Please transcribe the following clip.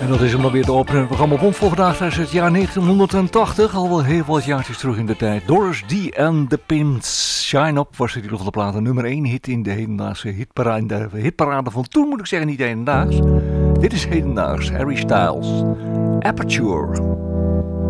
En dat is hem dan weer te openen. Het programma Bond voor vandaag uit het jaar 1980. Al wel heel wat jaartjes terug in de tijd. Doris D. and the Pins. Shine Up was in ieder geval de plaat. Nummer 1 hit in de hedendaagse hitparade van toen, moet ik zeggen, niet hedendaags. Dit is hedendaags. Harry Styles. Aperture.